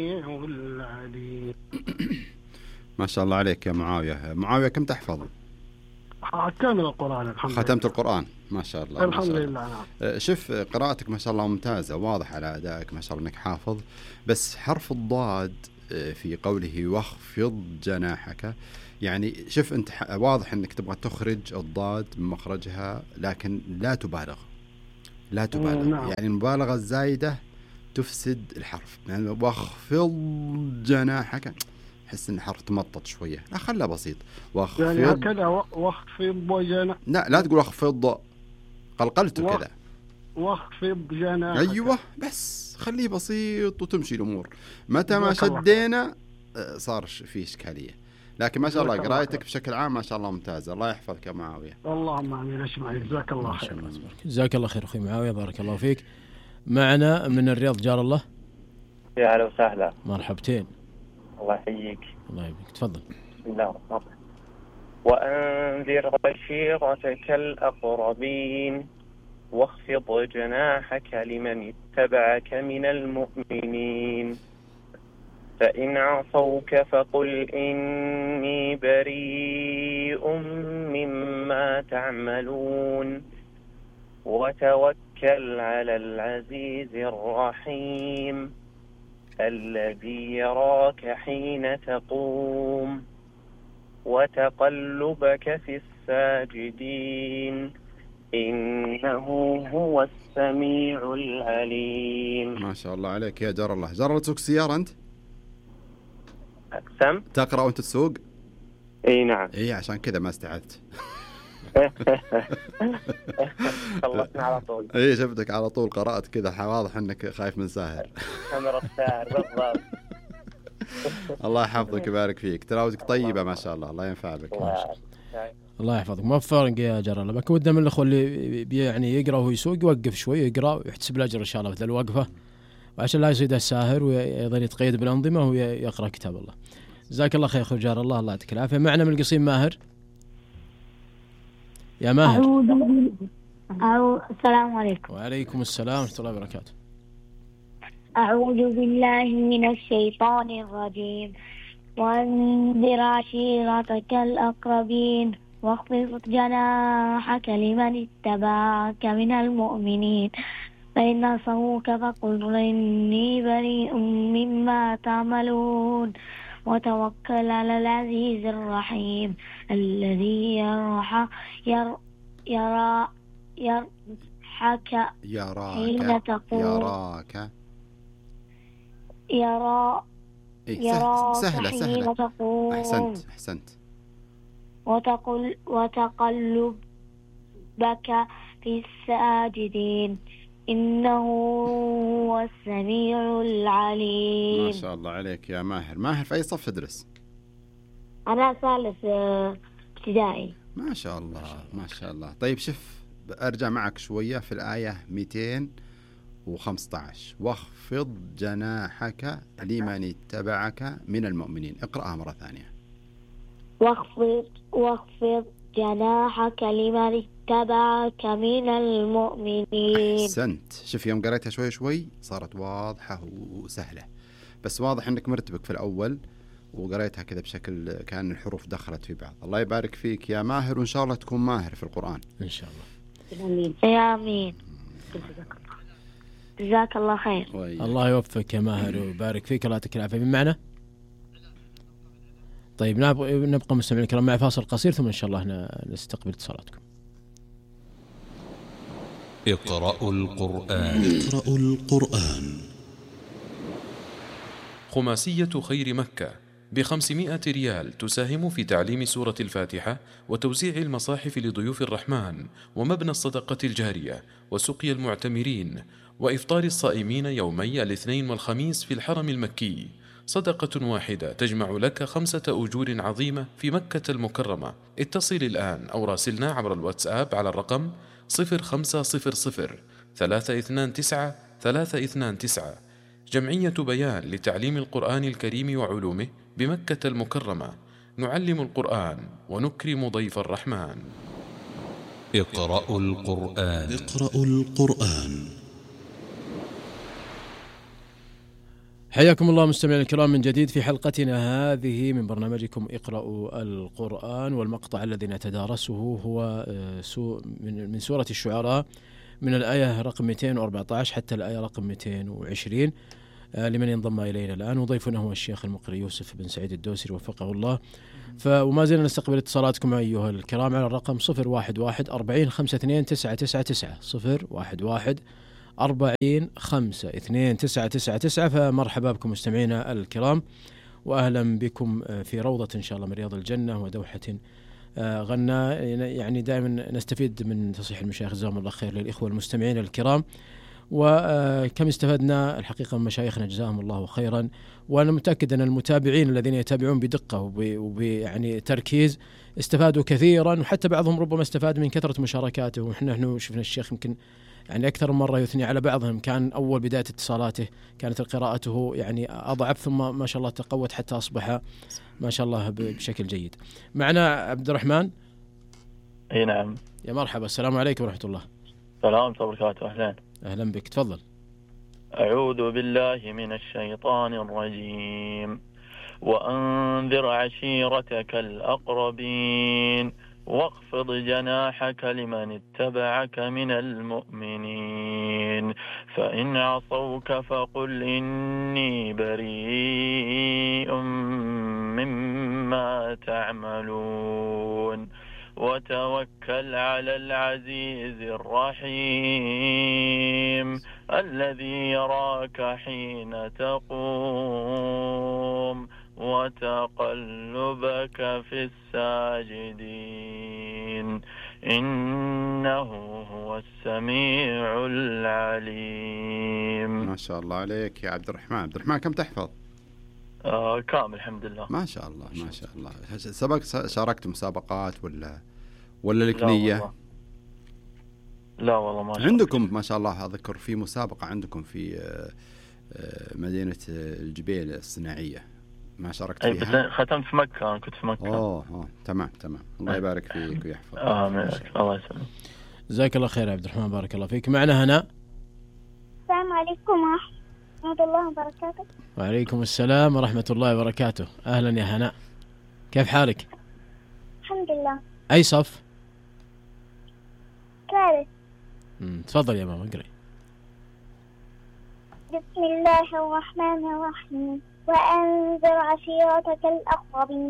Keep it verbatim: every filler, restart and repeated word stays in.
العليم. ما شاء الله عليك يا معاوية. معاوية كم تحفظ؟ كامل القرآن الحمد لله. ختمت القرآن ما شاء الله. الحمد ما شاء الله. لله. نعم. شوف قراءتك ما شاء الله ممتازة، واضح على أدائك ما شاء الله أنك حافظ، بس حرف الضاد في قوله واخفض جناحك، يعني شوف أنت واضح أنك تبغى تخرج الضاد من مخرجها، لكن لا تبالغ لا تبالغ نعم. يعني المبالغة الزايدة تفسد الحرف. يعني واخفض جناحك حس ان الحرف تمطط شويه، لا خلها بسيط. واخفض يعني هكذا واخفض جناح. لا لا تقول اخفض، قلقلته وخ... كذا. واخفض جناح. ايوه بس خليه بسيط وتمشي الامور. متى ما جزاك الله شدينا صار في اشكاليه، لكن ما شاء الله جزاك الله قراءتك خير. بشكل عام ما شاء الله ممتازه. الله يحفظك يا معاويه. اللهم امين. اسمعي جزاك الله ما شاء خير. الله تبارك. جزاك الله خير اخوي معاويه، بارك الله فيك. معنا من الرياض جار الله. يا أهلا وسهلا. مرحبتين. الله يحييك. الله يبارك. تفضل. بسم الله الرحمن الرحيم. وأنذر عشيرتك الأقربين واخفض جناحك لمن اتبعك من المؤمنين فإن عصوك فقل إني بريء مما تعملون وتوكل على العزيز الرحيم الذي يراك حين تقوم وتقلبك في الساجدين إنه هو السميع العليم. ما شاء الله عليك يا جار الله. جار تسوق سيارة أنت؟ أقسم؟ تقرأ وأنت تسوق؟ إي نعم. إي عشان كذا ما استعدت. خلصنا على طول. إي شفتك على طول قرأت كذا، واضح أنك خايف من ساهر. كاميرا الساهر بالضبط. الله يحفظك ويبارك فيك. تلاوتك طيبة ما شاء الله. الله ينفع بك. الله يحفظك. موفق يا جار الله. بك ودنا من الاخوه اللي يعني يقرا وهو يسوق يوقف شوي يقرا ويحتسب الاجر ان شاء الله مثل الوقفه، وعشان لا يصيد الساهر وأيضا يتقيد بالأنظمة ويقرأ كتاب الله. جزاك الله خير أخو جار الله. الله يعطيك العافية. معنا من القصيم ماهر. يا ماهر. أعوذ بالله. السلام عليكم. وعليكم السلام ورحمة الله وبركاته. أعوذ بالله من الشيطان الرجيم. وانذر عشيرتك الأقربين واخفض جناحك لمن اتبعك من المؤمنين فإن عصوك فقل إني بريء مما تعملون وتوكل على العزيز الرحيم الذي يرح ير يرى يرحك حين تقوم يراك يرى إيه سهلة سهلة. تقوم. أحسنت أحسنت. وتقل وتقلبك في الساجدين إنه هو السميع العليم. ما شاء الله عليك يا ماهر. ماهر في أي صف تدرس؟ أنا ثالث ابتدائي. ما شاء الله ما شاء الله. طيب شوف أرجع معك شوية في الآية مئتين وخمسة عشر واخفض جناحك لمن اتبعك من المؤمنين. اقرأها مرة ثانية. واخفض واخفض جناحك لمن اتبعك من المؤمنين. أحسنت. شوف يوم قرأتها شوي شوي صارت واضحة وسهلة، بس واضح أنك مرتبك في الأول وقرأتها كذا بشكل كأن الحروف دخلت في بعض. الله يبارك فيك يا ماهر، وإن شاء الله تكون ماهر في القرآن إن شاء الله. آمين. يا آمين. جزاك الله خير. الله يوفقك يا ماهر ويبارك فيك. الله يعطيك العافية. من معنا؟ طيب نبقى مستمعين الكرام مع فاصل قصير ثم إن شاء الله نستقبل اتصالاتكم. اقرأوا القرآن. اقرأوا القرآن. خماسية خير مكة بخمسمائة ريال تساهم في تعليم سورة الفاتحة وتوزيع المصاحف لضيوف الرحمن ومبنى الصدقة الجارية وسقي المعتمرين وإفطار الصائمين يومي الاثنين والخميس في الحرم المكي. صدقة واحدة تجمع لك خمسة أجور عظيمة في مكة المكرمة. اتصل الآن أو راسلنا عبر الواتساب على الرقم صفر خمسة صفر صفر ثلاثة اثنان تسعة ثلاثة اثنان تسعة. جمعية بيان لتعليم القرآن الكريم وعلومه بمكة المكرمة. نعلم القرآن ونكرم ضيف الرحمن. اقرأوا القرآن. اقرأوا القرآن. حياكم الله مستمعينا الكرام من جديد في حلقتنا هذه من برنامجكم اقرأوا القرآن، والمقطع الذي نتدارسه هو من سورة الشعراء من الآية رقم مئتين وأربعة عشر حتى الآية رقم مئتين وعشرين. لمن ينضم إلينا الآن وضيفنا هو الشيخ المقري يوسف بن سعيد الدوسري وفقه الله. وما زلنا نستقبل اتصالاتكم أيها الكرام على الرقم صفر واحد واحد أربعين خمسة اثنين تسعة تسعة تسعة صفر واحد واحد أربعين خمسة اثنين تسعة تسعة تسعة. فمرحبا بكم مستمعينا الكرام، وأهلا بكم في روضة إن شاء الله من رياض الجنة ودوحة غنى. يعني دائما نستفيد من تصحيح المشايخ جزاهم الله خير للإخوة المستمعين الكرام، وكم استفدنا الحقيقة من مشايخنا جزاهم الله خيرا. وأنا متأكد أن المتابعين الذين يتابعون بدقة وبيعني تركيز استفادوا كثيرا، وحتى بعضهم ربما استفاد من كثرة مشاركاته. ونحن نحن شفنا الشيخ يمكن يعني أكثر من مرة يثني على بعضهم. كان أول بداية اتصالاته كانت قراءته يعني أضعف، ثم ما شاء الله تقوت حتى أصبح ما شاء الله بشكل جيد. معنا عبد الرحمن. اي نعم. يا مرحبا، السلام عليكم ورحمة الله. السلام ورحمة الله وبركاته. أهلا أهلا بك، تفضل. أعوذ بالله من الشيطان الرجيم. وأنذر عشيرتك الأقربين واخفض جناحك لمن اتبعك من المؤمنين فإن عصوك فقل إني بريء مما تعملون وتوكل على العزيز الرحيم الذي يراك حين تقوم وتقلبك في الساجدين إنه هو السميع العليم. ما شاء الله عليك يا عبد الرحمن. عبد الرحمن كم تحفظ؟ آه كامل الحمد لله. ما شاء الله ما شاء الله. سبق شاركت مسابقات ولا ولا لك نية؟ لا والله ما شاء عندكم ما شاء الله أذكر في مسابقة عندكم في مدينة الجبيل الصناعية، ما شاركت فيها؟ ختمت في مكة، أنا كنت في مكة. أوه أوه تمام تمام. الله يبارك فيك ويحفظك. آمين. الله يسلمك. جزاك الله خير يا عبد الرحمن، بارك الله فيك. معنا هناء. السلام عليكم ورحمة الله وبركاته. وعليكم السلام ورحمة الله وبركاته. أهلا يا هناء، كيف حالك؟ الحمد لله. أي صف؟ ثالث. تفضل يا ماما اقرأي. بسم الله الرحمن الرحيم. وأنذر عشيرتك الأقربين